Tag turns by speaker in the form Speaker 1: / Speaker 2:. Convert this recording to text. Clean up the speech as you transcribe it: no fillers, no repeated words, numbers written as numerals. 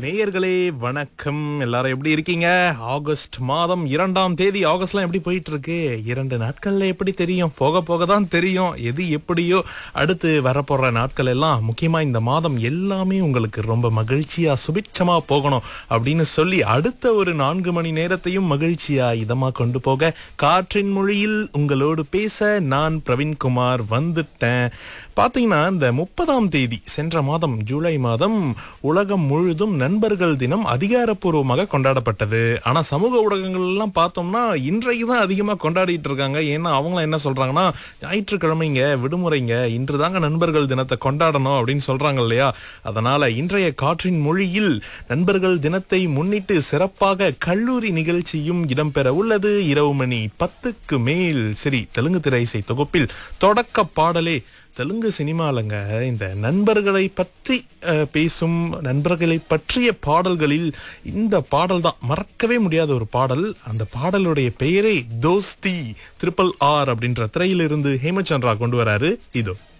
Speaker 1: நேயர்களே வணக்கம். எல்லாரும் எப்படி இருக்கீங்க? ஆகஸ்ட் மாதம் 2ஆம் தேதி. ஆகஸ்ட்லாம் எப்படி போயிட்டு இருக்கு? 2 நாட்கள்ல எப்படி தெரியும்? போக போக தான் தெரியும் எது எப்படியோ. அடுத்து வரப்போற நாட்கள் எல்லாம், முக்கியமா இந்த மாதம் எல்லாமே உங்களுக்கு ரொம்ப மகிழ்ச்சியா சுபிட்சமா போகணும் அப்படின்னு சொல்லி அடுத்த ஒரு 4 மணி நேரத்தையும் மகிழ்ச்சியா இதமா கொண்டு போக காற்றின் மொழியில் உங்களோடு பேச நான் பிரவீன்குமார் வந்துட்டேன். பாத்தீங்கன்னா இந்த 30ஆம் தேதி சென்ற மாதம் ஜூலை மாதம் உலகம் முழுதும் நண்பர்கள் தினம் அதிகாரப்பூர்வமாக கொண்டாடப்பட்டது. ஆனா சமூக ஊடகங்கள் எல்லாம் பார்த்தோம்னா இன்றைக்கு தான் அதிகமா கொண்டாடிட்டு இருக்காங்க. ஏன்னா அவங்க என்ன சொல்றாங்கன்னா, ஞாயிற்றுக்கிழமைங்க, விடுமுறைங்க, இன்று தாங்க நண்பர்கள் தினத்தை கொண்டாடணும் அப்படின்னு சொல்றாங்க இல்லையா? அதனால இன்றைய காற்றின் மொழியில் நண்பர்கள் தினத்தை முன்னிட்டு சிறப்பாக கல்லூரி நிகழ்ச்சியும் இடம்பெற உள்ளது. இரவு மணி 10க்கு மேல். சரி, தெலுங்கு திரை இசை தொகுப்பில் தொடக்க பாடலே தெலுங்கு சினிமாலங்க இந்த நண்பர்களை பற்றி பேசும், நண்பர்களை பற்றிய பாடல்களில் இந்த பாடல் தான் மறக்கவே முடியாத ஒரு பாடல். அந்த பாடலுடைய பெயரே தோஸ்தி RRR அப்படின்ற திரையிலிருந்து ஹேமச்சந்திரா கொண்டு வராரு. இதோ